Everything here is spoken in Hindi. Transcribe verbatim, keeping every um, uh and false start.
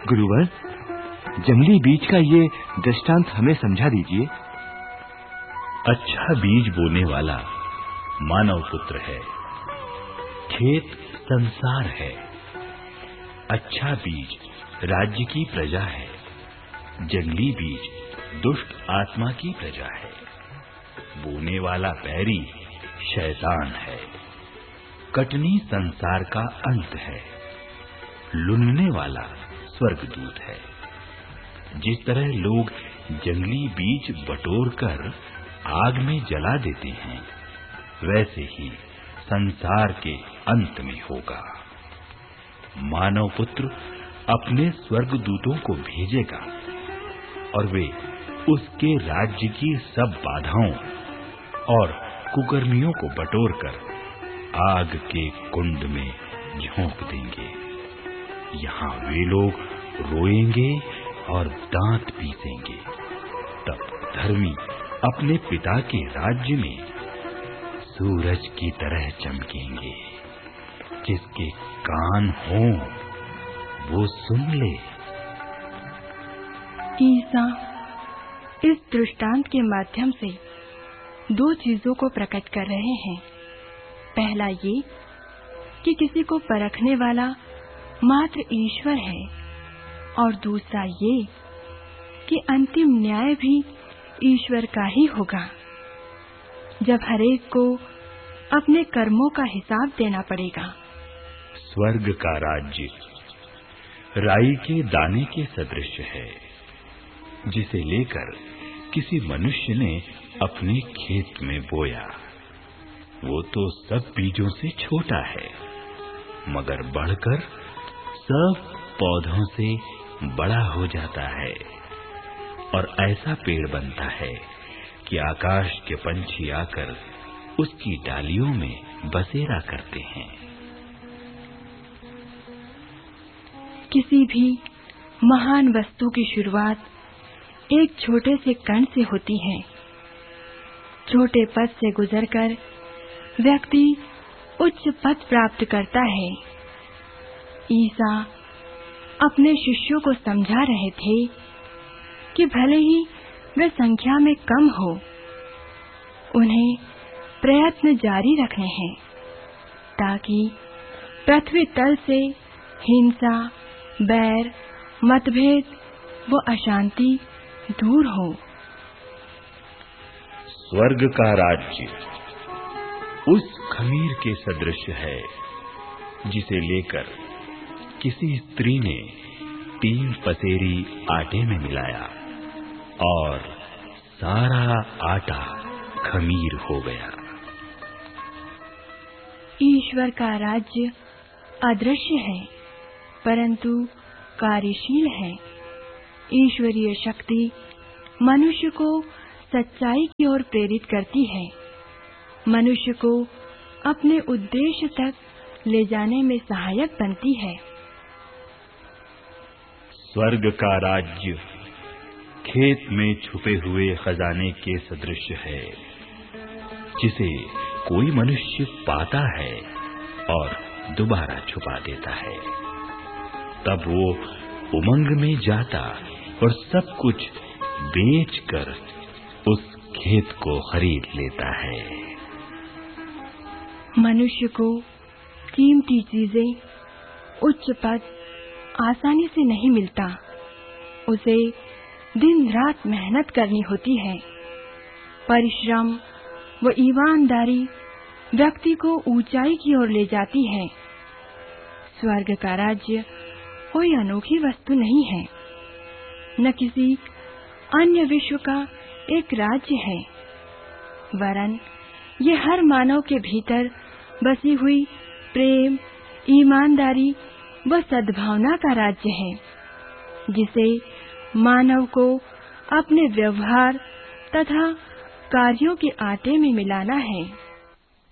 गुरुवर, जंगली बीज का ये दृष्टांत हमें समझा दीजिए। अच्छा बीज बोने वाला मानव पुत्र है। खेत संसार है। अच्छा बीज राज्य की प्रजा है। जंगली बीज दुष्ट आत्मा की प्रजा है। बोने वाला बैरी शैतान है। कटनी संसार का अंत है। लुनने वाला स्वर्गदूत है। जिस तरह लोग जंगली बीज बटोर कर आग में जला देते हैं, वैसे ही संसार के अंत में होगा। मानव पुत्र अपने स्वर्गदूतों को भेजेगा और वे उसके राज्य की सब बाधाओं और कुकर्मियों को बटोरकर आग के कुंड में झोंक देंगे। यहाँ वे लोग रोएंगे और दांत पीसेंगे। तब धर्मी अपने पिता के राज्य में सूरज की तरह चमकेंगे। जिसके कान हों वो सुन ले। ईसा इस दृष्टांत के माध्यम से दो चीजों को प्रकट कर रहे हैं। पहला ये कि किसी को परखने वाला मात्र ईश्वर है, और दूसरा ये कि अंतिम न्याय भी ईश्वर का ही होगा, जब हरेक को अपने कर्मों का हिसाब देना पड़ेगा। स्वर्ग का राज्य राई के दाने के सदृश है, जिसे लेकर किसी मनुष्य ने अपने खेत में बोया। वो तो सब बीजों से छोटा है, मगर बढ़कर सब पौधों से बड़ा हो जाता है और ऐसा पेड़ बनता है कि आकाश के पंछी आकर उसकी डालियों में बसेरा करते हैं। किसी भी महान वस्तु की शुरुआत एक छोटे से कण से होती है। छोटे पद से गुजरकर व्यक्ति उच्च पद प्राप्त करता है। ईसा अपने शिष्यों को समझा रहे थे कि भले ही वे संख्या में कम हो, उन्हें प्रयत्न जारी रखने हैं, ताकि पृथ्वी तल से हिंसा, बैर, मतभेद व अशांति दूर हो। स्वर्ग का राज्य उस खमीर के सदृश है, जिसे लेकर किसी स्त्री ने तीन पसेरी आटे में मिलाया और सारा आटा खमीर हो गया। ईश्वर का राज्य अदृश्य है, परंतु कार्यशील है। ईश्वरीय शक्ति मनुष्य को सच्चाई की ओर प्रेरित करती है, मनुष्य को अपने उद्देश्य तक ले जाने में सहायक बनती है। स्वर्ग का राज्य खेत में छुपे हुए खजाने के सदृश है, जिसे कोई मनुष्य पाता है और दोबारा छुपा देता है। तब वो उमंग में जाता और सब कुछ बेचकर उस खेत को खरीद लेता है। मनुष्य को कीमती चीजें, उच्च पद आसानी से नहीं मिलता। उसे दिन रात मेहनत करनी होती है। परिश्रम व ईमानदारी व्यक्ति को ऊंचाई की ओर ले जाती है। स्वर्ग का राज्य कोई अनोखी वस्तु नहीं है, न किसी अन्य विश्व का एक राज्य है, वरन ये हर मानव के भीतर बसी हुई प्रेम, ईमानदारी व सद्भावना का राज्य है, जिसे मानव को अपने व्यवहार तथा कार्यों के आटे में मिलाना है।